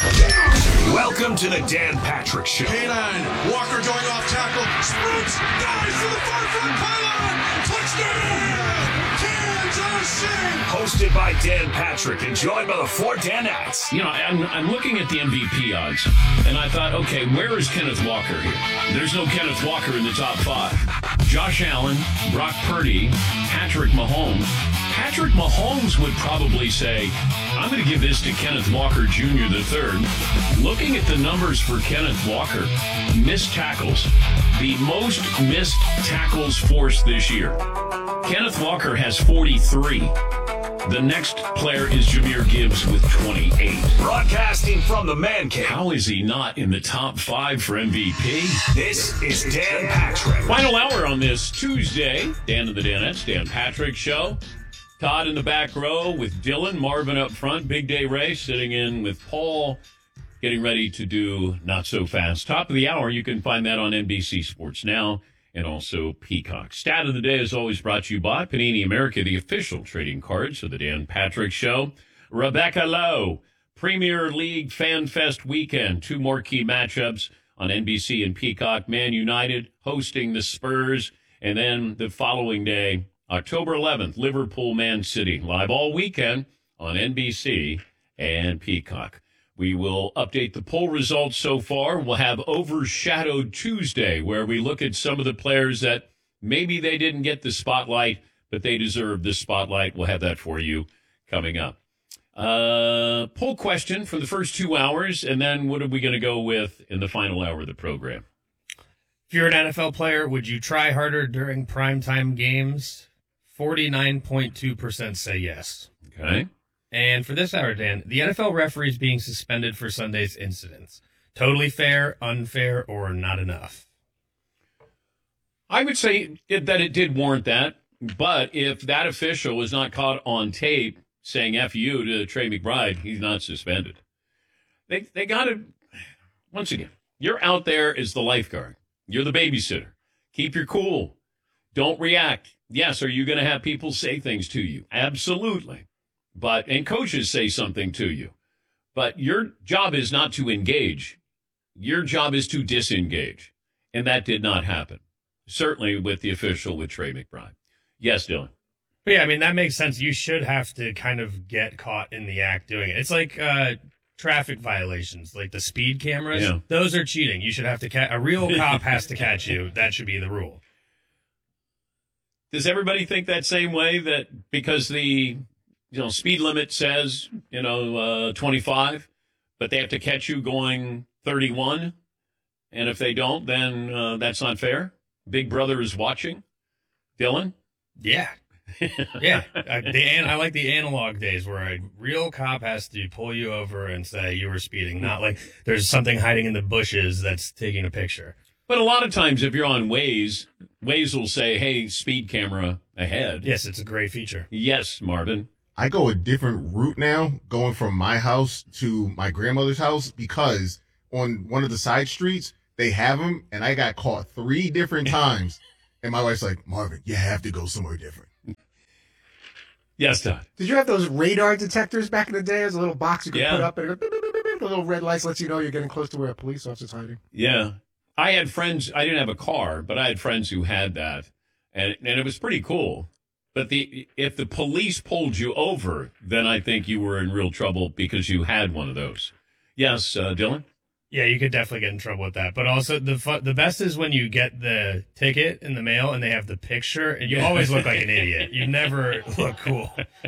Welcome to the Dan Patrick Show. K9, Walker going off tackle, sprints, dives to the far front pylon, touchdown, Kansas City. Hosted by Dan Patrick and joined by the four Danettes. You know, I'm looking at the MVP odds, and I thought, okay, where is Kenneth Walker here? There's no Kenneth Walker in the top five. Josh Allen, Brock Purdy, Patrick Mahomes. Patrick Mahomes would probably say, I'm going to give this to Kenneth Walker Jr. III. Looking at the numbers for Kenneth Walker, missed tackles, the most missed tackles forced this year. Kenneth Walker has 43. The next player is Jahmyr Gibbs with 28. Broadcasting from the man cave. How is he not in the top five for MVP? This is Dan Patrick. Final hour on this Tuesday. Dan and the Danettes, Dan Patrick Show. Todd in the back row with Dylan. Marvin up front. Big Day Ray sitting in with Paul. Getting ready to do Not So Fast. Top of the hour. You can find that on NBC Sports Now and also Peacock. Stat of the day is always brought to you by Panini America, the official trading cards of the Dan Patrick Show. Rebecca Lowe, Premier League Fan Fest weekend. Two more key matchups on NBC and Peacock. Man United hosting the Spurs. And then the following day, October 11th, Liverpool, Man City. Live all weekend on NBC and Peacock. We will update the poll results so far. We'll have Overshadowed Tuesday, where we look at some of the players that maybe they didn't get the spotlight, but they deserve the spotlight. We'll have that for you coming up. Poll question for the first 2 hours, and then what are we going to go with in the final hour of the program? If you're an NFL player, would you try harder during primetime games? 49.2% say yes. Okay. And for this hour, Dan, the NFL referees being suspended for Sunday's incidents. Totally fair, unfair, or not enough? I would say that it did warrant that, but if that official was not caught on tape saying F you to Trey McBride, he's not suspended. They got to, once again, you're out there as the lifeguard. You're the babysitter. Keep your cool. Don't react. Yes, are you going to have people say things to you? Absolutely. And coaches say something to you. But your job is not to engage. Your job is to disengage. And that did not happen. Certainly with the official with Trey McBride. Yes, Dylan. But yeah, I mean, that makes sense. You should have to kind of get caught in the act doing it. It's like traffic violations, like the speed cameras. Yeah. Those are cheating. You should have to a real cop has to catch you. That should be the rule. Does everybody think that same way, that because the speed limit says, 25, but they have to catch you going 31? And if they don't, then that's not fair? Big Brother is watching? Dylan? Yeah. Yeah. I like the analog days where a real cop has to pull you over and say you were speeding, not like there's something hiding in the bushes that's taking a picture. But a lot of times if you're on Waze will say, hey, speed camera ahead. Yes, it's a great feature. Yes, Marvin. I go a different route now, going from my house to my grandmother's house, because on one of the side streets, they have them, and I got caught 3 different times. And my wife's like, Marvin, you have to go somewhere different. Yes, Todd. Did you have those radar detectors back in the day? As a little box you could put up, and it, the little red lights lets you know you're getting close to where a police officer's hiding. Yeah. I had friends, I didn't have a car, but I had friends who had that, and it was pretty cool. But if the police pulled you over, then I think you were in real trouble because you had one of those. Yes, Dylan? Yeah, you could definitely get in trouble with that. But also, the best is when you get the ticket in the mail and they have the picture, and you always look like an idiot. You never look cool.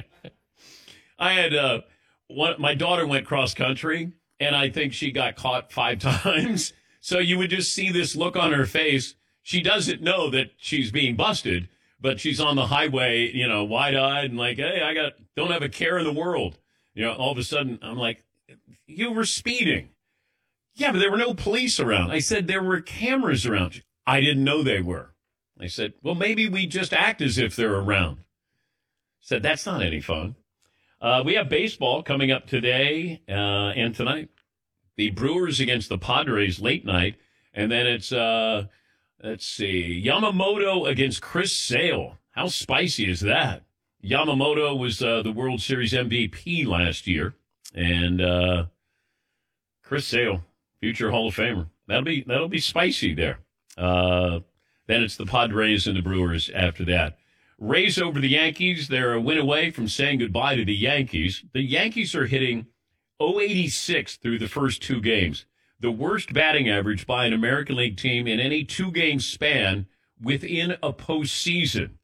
I had my daughter went cross country, and I think she got caught 5 times. So you would just see this look on her face. She doesn't know that she's being busted, but she's on the highway, wide-eyed and like, hey, don't have a care in the world. All of a sudden, I'm like, you were speeding. Yeah, but there were no police around. I said, there were cameras around. I didn't know they were. I said, well, maybe we just act as if they're around. I said, that's not any fun. We have baseball coming up today and tonight. The Brewers against the Padres late night. And then it's, let's see, Yamamoto against Chris Sale. How spicy is that? Yamamoto was the World Series MVP last year. And Chris Sale, future Hall of Famer. That'll be spicy there. Then it's the Padres and the Brewers after that. Rays over the Yankees. They're a win away from saying goodbye to the Yankees. The Yankees are hitting .086 through the first 2 games. The worst batting average by an American League team in any 2-game span within a postseason.